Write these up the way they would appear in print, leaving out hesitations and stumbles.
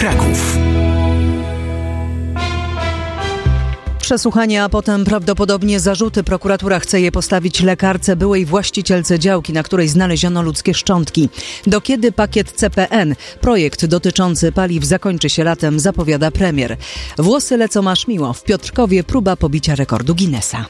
Kraków. Przesłuchanie, a potem prawdopodobnie zarzuty. Prokuratura chce je postawić lekarce, byłej właścicielce działki, na której znaleziono ludzkie szczątki. Do kiedy pakiet CPN? Projekt dotyczący paliw zakończy się latem, zapowiada premier. Włosy lecą aż miło. W Piotrkowie próba pobicia rekordu Guinnessa.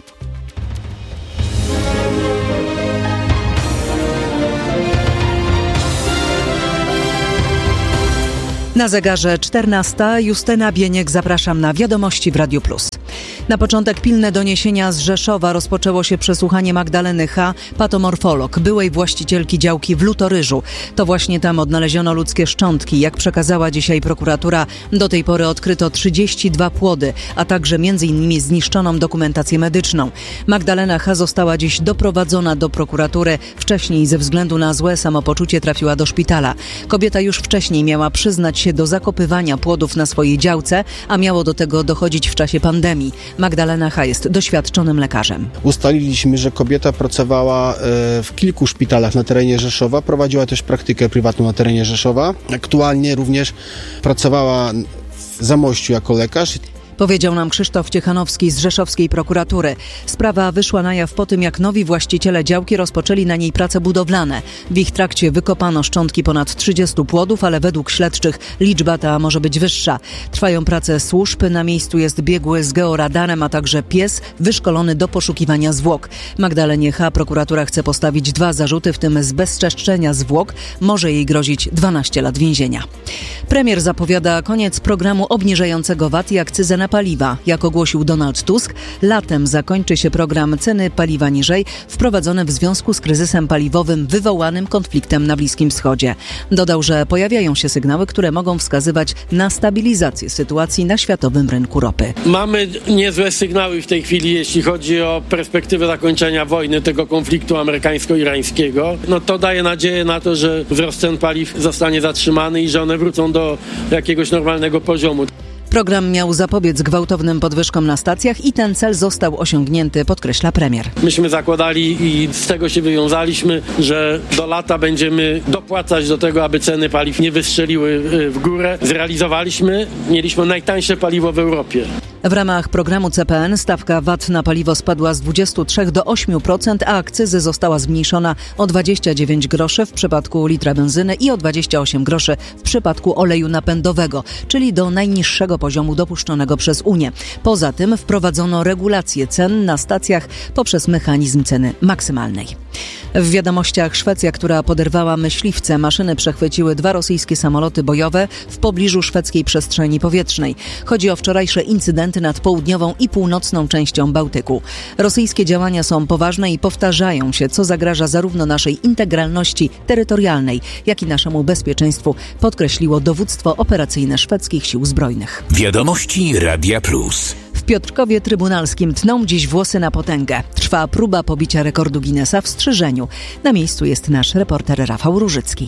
Na zegarze 14. Justyna Bieniek, zapraszam na Wiadomości w Radiu Plus. Na początek pilne doniesienia z Rzeszowa. Rozpoczęło się przesłuchanie Magdaleny H., patomorfolog, byłej właścicielki działki w Lutoryżu. To właśnie tam odnaleziono ludzkie szczątki. Jak przekazała dzisiaj prokuratura, do tej pory odkryto 32 płody, a także m.in. zniszczoną dokumentację medyczną. Magdalena H. została dziś doprowadzona do prokuratury. Wcześniej ze względu na złe samopoczucie trafiła do szpitala. Kobieta już wcześniej miała przyznać się do zakopywania płodów na swojej działce, a miało do tego dochodzić w czasie pandemii. Magdalena H. jest doświadczonym lekarzem. Ustaliliśmy, że kobieta pracowała w kilku szpitalach na terenie Rzeszowa, prowadziła też praktykę prywatną na terenie Rzeszowa. Aktualnie również pracowała w Zamościu jako lekarz. Powiedział nam Krzysztof Ciechanowski z rzeszowskiej prokuratury. Sprawa wyszła na jaw po tym, jak nowi właściciele działki rozpoczęli na niej prace budowlane. W ich trakcie wykopano szczątki ponad 30 płodów, ale według śledczych liczba ta może być wyższa. Trwają prace służb, na miejscu jest biegły z georadarem, a także pies wyszkolony do poszukiwania zwłok. Magdalenie H. prokuratura chce postawić 2 zarzuty, w tym zbezczeszczenia zwłok. Może jej grozić 12 lat więzienia. Premier zapowiada koniec programu obniżającego VAT i akcyzę na paliwa. Jak ogłosił Donald Tusk, latem zakończy się program ceny paliwa niżej, wprowadzony w związku z kryzysem paliwowym wywołanym konfliktem na Bliskim Wschodzie. Dodał, że pojawiają się sygnały, które mogą wskazywać na stabilizację sytuacji na światowym rynku ropy. Mamy niezłe sygnały w tej chwili, jeśli chodzi o perspektywę zakończenia wojny, tego konfliktu amerykańsko-irańskiego. To daje nadzieję na to, że wzrost cen paliw zostanie zatrzymany i że one wrócą do jakiegoś normalnego poziomu. Program miał zapobiec gwałtownym podwyżkom na stacjach i ten cel został osiągnięty, podkreśla premier. Myśmy zakładali i z tego się wywiązaliśmy, że do lata będziemy dopłacać do tego, aby ceny paliw nie wystrzeliły w górę. Zrealizowaliśmy, mieliśmy najtańsze paliwo w Europie. W ramach programu CPN stawka VAT na paliwo spadła z 23 do 8%, a akcyzy została zmniejszona o 29 groszy w przypadku litra benzyny i o 28 groszy w przypadku oleju napędowego, czyli do najniższego poziomu dopuszczonego przez Unię. Poza tym wprowadzono regulację cen na stacjach poprzez mechanizm ceny maksymalnej. W wiadomościach Szwecja, która poderwała myśliwce, maszyny przechwyciły 2 rosyjskie samoloty bojowe w pobliżu szwedzkiej przestrzeni powietrznej. Chodzi o wczorajsze incydenty nad południową i północną częścią Bałtyku. Rosyjskie działania są poważne i powtarzają się, co zagraża zarówno naszej integralności terytorialnej, jak i naszemu bezpieczeństwu, podkreśliło dowództwo operacyjne szwedzkich sił zbrojnych. Wiadomości Radia Plus. W Piotrkowie Trybunalskim tną dziś włosy na potęgę. Trwa próba pobicia rekordu Guinnessa w strzyżeniu. Na miejscu jest nasz reporter Rafał Różycki.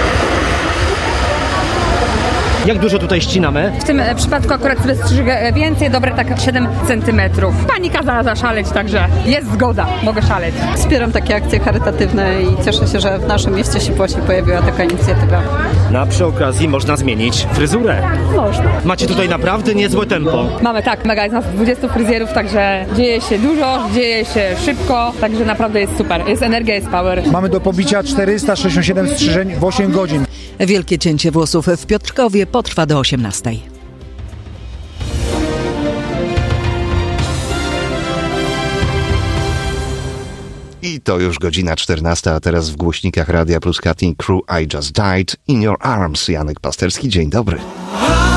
Jak dużo tutaj ścinamy? W tym przypadku akurat sobie strzyżę więcej, dobre tak 7 cm. Pani kazała zaszaleć, także jest zgoda, mogę szaleć. Wspieram takie akcje charytatywne i cieszę się, że w naszym mieście się właśnie pojawiła taka inicjatywa. A przy okazji można zmienić fryzurę. Można. Macie tutaj naprawdę niezłe tempo. Mamy tak, mega, jest nas 20 fryzjerów, także dzieje się dużo, dzieje się szybko, także naprawdę jest super. Jest energia, jest power. Mamy do pobicia 467 strzyżeń w 8 godzin. Wielkie cięcie włosów w Piotrkowie potrwa do 18. I to już godzina 14, a teraz w głośnikach Radia Plus Cutting Crew I Just Died in Your Arms. Janek Pasterski, dzień dobry.